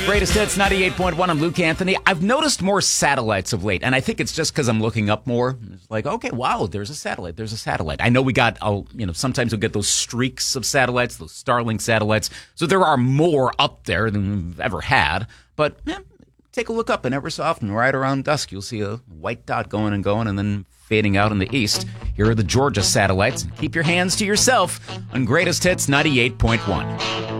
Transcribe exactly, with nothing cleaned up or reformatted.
Greatest Hits ninety-eight point one. I'm Luke Anthony. I've noticed more satellites of late, and I think it's just because I'm looking up more. It's like, okay, wow, there's a satellite. There's a satellite. I know we got, uh, you know, sometimes we'll get those streaks of satellites, those Starlink satellites. So there are more up there than we've ever had. But eh, take a look up, and every so often, right around dusk, you'll see a white dot going and going and then fading out in the east. Here are the Georgia satellites. Keep your hands to yourself on Greatest Hits ninety-eight point one.